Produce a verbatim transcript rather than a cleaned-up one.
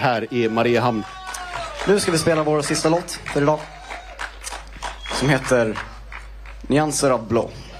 här i Mariehamn. Nu ska vi spela vår sista låt för idag, som heter Nyanser av blå.